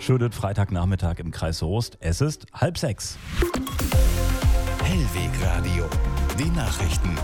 Schönen Freitagnachmittag im Kreis Soest. Es ist 5:30. Hellweg Radio. Die Nachrichten.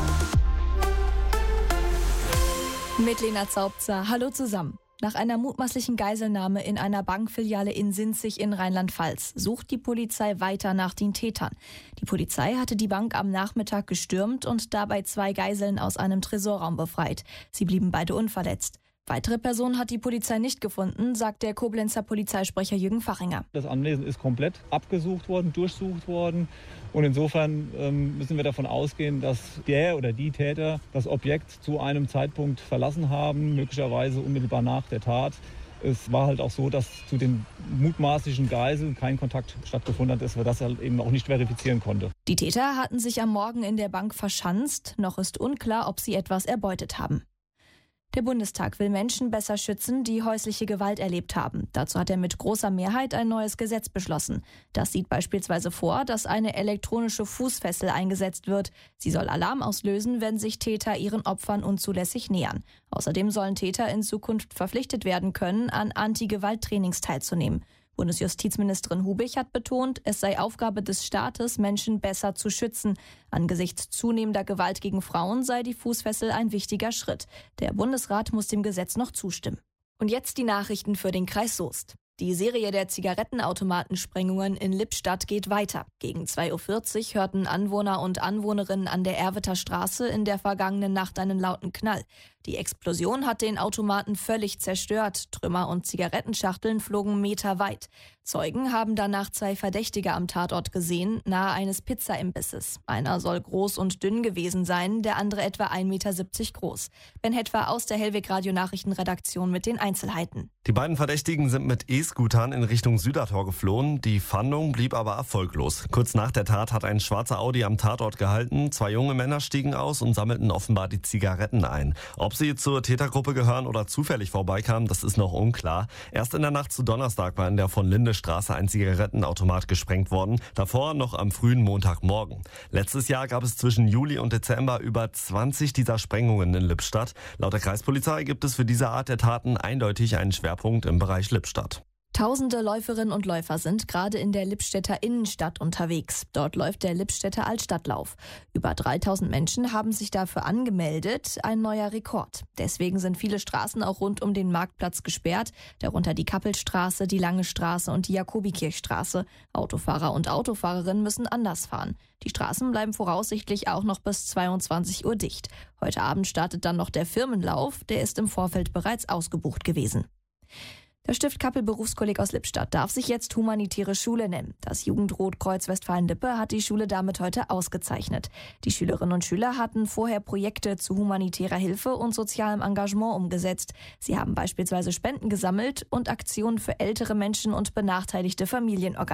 Mit Lena Zaubzer. Hallo zusammen. Nach einer mutmaßlichen Geiselnahme in einer Bankfiliale in Sinzig in Rheinland-Pfalz sucht die Polizei weiter nach den Tätern. Die Polizei hatte die Bank am Nachmittag gestürmt und dabei 2 Geiseln aus einem Tresorraum befreit. Sie blieben beide unverletzt. Weitere Personen hat die Polizei nicht gefunden, sagt der Koblenzer Polizeisprecher Jürgen Fachinger. Das Anwesen ist komplett abgesucht worden, durchsucht worden. Und insofern müssen wir davon ausgehen, dass der oder die Täter das Objekt zu einem Zeitpunkt verlassen haben, möglicherweise unmittelbar nach der Tat. Es war halt auch so, dass zu den mutmaßlichen Geiseln kein Kontakt stattgefunden hat, dass wir das halt eben auch nicht verifizieren konnten. Die Täter hatten sich am Morgen in der Bank verschanzt. Noch ist unklar, ob sie etwas erbeutet haben. Der Bundestag will Menschen besser schützen, die häusliche Gewalt erlebt haben. Dazu hat er mit großer Mehrheit ein neues Gesetz beschlossen. Das sieht beispielsweise vor, dass eine elektronische Fußfessel eingesetzt wird. Sie soll Alarm auslösen, wenn sich Täter ihren Opfern unzulässig nähern. Außerdem sollen Täter in Zukunft verpflichtet werden können, an Anti-Gewalt-Trainings teilzunehmen. Bundesjustizministerin Hubich hat betont, es sei Aufgabe des Staates, Menschen besser zu schützen. Angesichts zunehmender Gewalt gegen Frauen sei die Fußfessel ein wichtiger Schritt. Der Bundesrat muss dem Gesetz noch zustimmen. Und jetzt die Nachrichten für den Kreis Soest. Die Serie der Zigarettenautomatensprengungen in Lippstadt geht weiter. Gegen 2:40 Uhr hörten Anwohner und Anwohnerinnen an der Erwitter Straße in der vergangenen Nacht einen lauten Knall. Die Explosion hat den Automaten völlig zerstört. Trümmer und Zigarettenschachteln flogen meterweit. Zeugen haben danach 2 Verdächtige am Tatort gesehen, nahe eines Pizzaimbisses. Einer soll groß und dünn gewesen sein, der andere etwa 1,70 Meter groß. Ben Hetwa aus der Hellweg Radio Nachrichtenredaktion mit den Einzelheiten. Die beiden Verdächtigen sind mit E-Scootern in Richtung Südertor geflohen. Die Fahndung blieb aber erfolglos. Kurz nach der Tat hat ein schwarzer Audi am Tatort gehalten. 2 junge Männer stiegen aus und sammelten offenbar die Zigaretten ein. Ob sie zur Tätergruppe gehören oder zufällig vorbeikamen, das ist noch unklar. Erst in der Nacht zu Donnerstag war in der von Linde Straße ein Zigarettenautomat gesprengt worden. Davor noch am frühen Montagmorgen. Letztes Jahr gab es zwischen Juli und Dezember über 20 dieser Sprengungen in Lippstadt. Laut der Kreispolizei gibt es für diese Art der Taten eindeutig einen Schwerpunkt im Bereich Lippstadt. Tausende Läuferinnen und Läufer sind gerade in der Lippstädter Innenstadt unterwegs. Dort läuft der Lippstädter Altstadtlauf. Über 3000 Menschen haben sich dafür angemeldet, ein neuer Rekord. Deswegen sind viele Straßen auch rund um den Marktplatz gesperrt, darunter die Kappelstraße, die Lange Straße und die Jakobikirchstraße. Autofahrer und Autofahrerinnen müssen anders fahren. Die Straßen bleiben voraussichtlich auch noch bis 22 Uhr dicht. Heute Abend startet dann noch der Firmenlauf, der ist im Vorfeld bereits ausgebucht gewesen. Der Stift Kappel Berufskolleg aus Lippstadt darf sich jetzt Humanitäre Schule nennen. Das Jugendrotkreuz Westfalen-Lippe hat die Schule damit heute ausgezeichnet. Die Schülerinnen und Schüler hatten vorher Projekte zu humanitärer Hilfe und sozialem Engagement umgesetzt. Sie haben beispielsweise Spenden gesammelt und Aktionen für ältere Menschen und benachteiligte Familien organisiert.